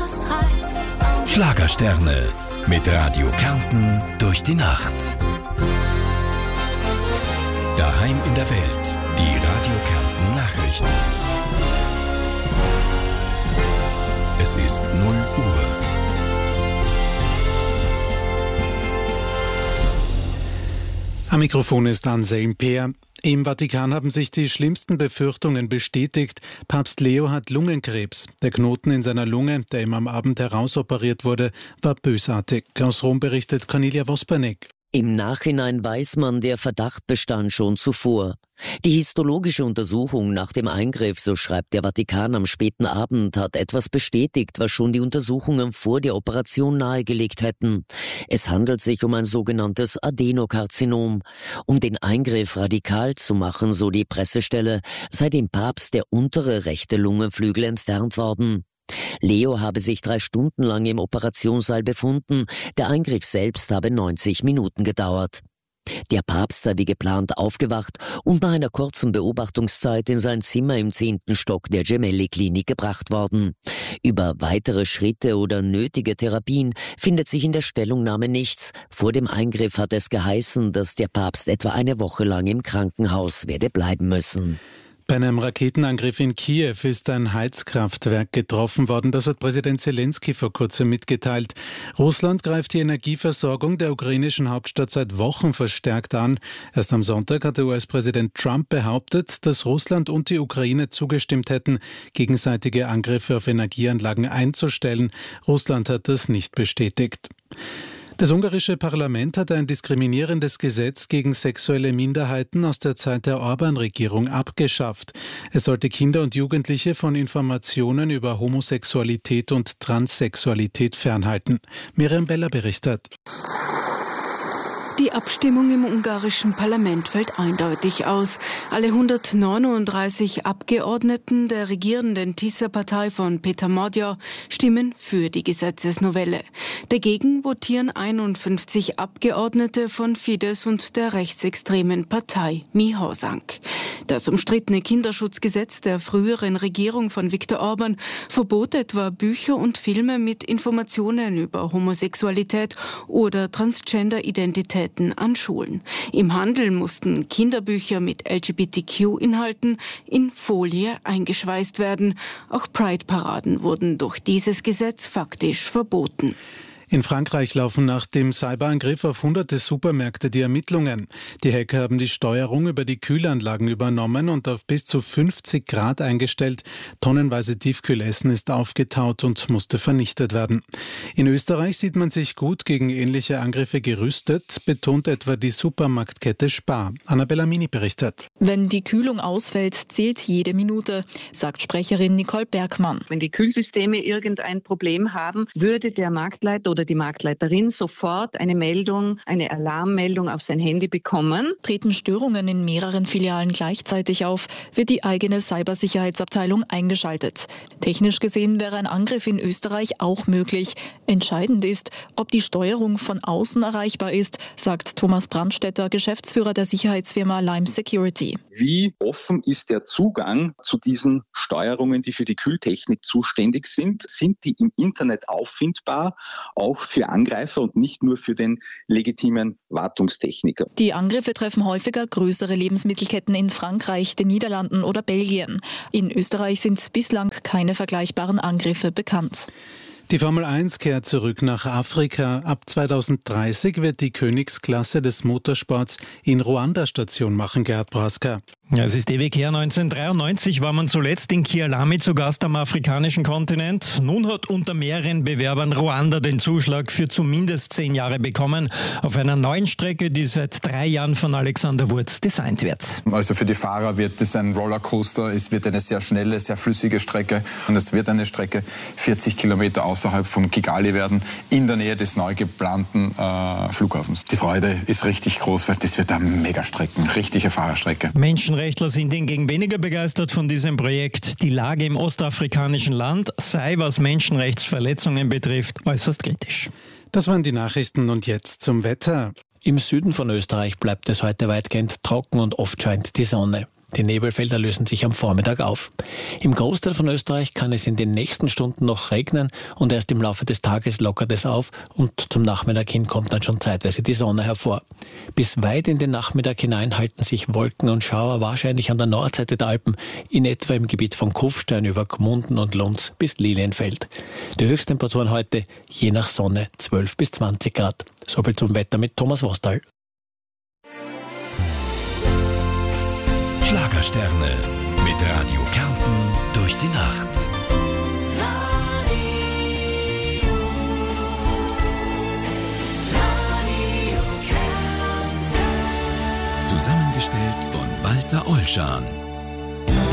Schlagersterne mit Radio Kärnten durch die Nacht. Daheim in der Welt, die Radio Kärnten Nachrichten. Es ist 0 Uhr. Am Mikrofon ist Anselm Peer. Im Vatikan haben sich die schlimmsten Befürchtungen bestätigt. Papst Leo hat Lungenkrebs. Der Knoten in seiner Lunge, der ihm am Abend herausoperiert wurde, war bösartig. Aus Rom berichtet Cornelia Wosperneck. Im Nachhinein weiß man, der Verdacht bestand schon zuvor. Die histologische Untersuchung nach dem Eingriff, so schreibt der Vatikan am späten Abend, hat etwas bestätigt, was schon die Untersuchungen vor der Operation nahegelegt hätten. Es handelt sich um ein sogenanntes Adenokarzinom. Um den Eingriff radikal zu machen, so die Pressestelle, sei dem Papst der untere rechte Lungenflügel entfernt worden. Leo habe sich 3 Stunden lang im Operationssaal befunden. Der Eingriff selbst habe 90 Minuten gedauert. Der Papst sei wie geplant aufgewacht und nach einer kurzen Beobachtungszeit in sein Zimmer im 10. Stock der Gemelli-Klinik gebracht worden. Über weitere Schritte oder nötige Therapien findet sich in der Stellungnahme nichts. Vor dem Eingriff hat es geheißen, dass der Papst etwa eine Woche lang im Krankenhaus werde bleiben müssen. Bei einem Raketenangriff in Kiew ist ein Heizkraftwerk getroffen worden. Das hat Präsident Zelensky vor kurzem mitgeteilt. Russland greift die Energieversorgung der ukrainischen Hauptstadt seit Wochen verstärkt an. Erst am Sonntag hatte US-Präsident Trump behauptet, dass Russland und die Ukraine zugestimmt hätten, gegenseitige Angriffe auf Energieanlagen einzustellen. Russland hat das nicht bestätigt. Das ungarische Parlament hat ein diskriminierendes Gesetz gegen sexuelle Minderheiten aus der Zeit der Orbán-Regierung abgeschafft. Es sollte Kinder und Jugendliche von Informationen über Homosexualität und Transsexualität fernhalten. Miriam Beller berichtet. Die Abstimmung im ungarischen Parlament fällt eindeutig aus. Alle 139 Abgeordneten der regierenden Tisza-Partei von Peter Magyar stimmen für die Gesetzesnovelle. Dagegen votieren 51 Abgeordnete von Fidesz und der rechtsextremen Partei Mihasank. Das umstrittene Kinderschutzgesetz der früheren Regierung von Viktor Orbán verbot etwa Bücher und Filme mit Informationen über Homosexualität oder Transgender-Identität an Schulen. Im Handel mussten Kinderbücher mit LGBTQ-Inhalten in Folie eingeschweißt werden. Auch Pride-Paraden wurden durch dieses Gesetz faktisch verboten. In Frankreich laufen nach dem Cyberangriff auf hunderte Supermärkte die Ermittlungen. Die Hacker haben die Steuerung über die Kühlanlagen übernommen und auf bis zu 50 Grad eingestellt. Tonnenweise Tiefkühlessen ist aufgetaut und musste vernichtet werden. In Österreich sieht man sich gut gegen ähnliche Angriffe gerüstet, betont etwa die Supermarktkette Spar. Annabella Mini berichtet. Wenn die Kühlung ausfällt, zählt jede Minute, sagt Sprecherin Nicole Bergmann. Wenn die Kühlsysteme irgendein Problem haben, würde der Marktleiter oder die Marktleiterin sofort eine Meldung, eine Alarmmeldung auf sein Handy bekommen. Treten Störungen in mehreren Filialen gleichzeitig auf, wird die eigene Cybersicherheitsabteilung eingeschaltet. Technisch gesehen wäre ein Angriff in Österreich auch möglich. Entscheidend ist, ob die Steuerung von außen erreichbar ist, sagt Thomas Brandstetter, Geschäftsführer der Sicherheitsfirma Lime Security. Wie offen ist der Zugang zu diesen Steuerungen, die für die Kühltechnik zuständig sind? Sind die im Internet auffindbar? Auch für Angreifer und nicht nur für den legitimen Wartungstechniker. Die Angriffe treffen häufiger größere Lebensmittelketten in Frankreich, den Niederlanden oder Belgien. In Österreich sind bislang keine vergleichbaren Angriffe bekannt. Die Formel 1 kehrt zurück nach Afrika. Ab 2030 wird die Königsklasse des Motorsports in Ruanda Station machen, Gerhard Braska. Ja, es ist ewig her. 1993 war man zuletzt in Kialami zu Gast am afrikanischen Kontinent. Nun hat unter mehreren Bewerbern Ruanda den Zuschlag für zumindest 10 Jahre bekommen auf einer neuen Strecke, die seit 3 Jahren von Alexander Wurz designt wird. Also für die Fahrer wird es ein Rollercoaster. Es wird eine sehr schnelle, sehr flüssige Strecke und es wird eine Strecke 40 Kilometer außerhalb von Kigali werden, in der Nähe des neu geplanten Flughafens. Die Freude ist richtig groß, weil das wird eine Megastrecke, richtige Fahrerstrecke. Menschenrechtler sind hingegen weniger begeistert von diesem Projekt. Die Lage im ostafrikanischen Land sei, was Menschenrechtsverletzungen betrifft, äußerst kritisch. Das waren die Nachrichten und jetzt zum Wetter. Im Süden von Österreich bleibt es heute weitgehend trocken und oft scheint die Sonne. Die Nebelfelder lösen sich am Vormittag auf. Im Großteil von Österreich kann es in den nächsten Stunden noch regnen und erst im Laufe des Tages lockert es auf und zum Nachmittag hin kommt dann schon zeitweise die Sonne hervor. Bis weit in den Nachmittag hinein halten sich Wolken und Schauer wahrscheinlich an der Nordseite der Alpen, in etwa im Gebiet von Kufstein über Gmunden und Lunds bis Lilienfeld. Die Höchsttemperaturen heute je nach Sonne 12 bis 20 Grad. Soviel zum Wetter mit Thomas Wostal. Schlagersterne mit Radio Kärnten durch die Nacht. Zusammengestellt von Walter Ollschan.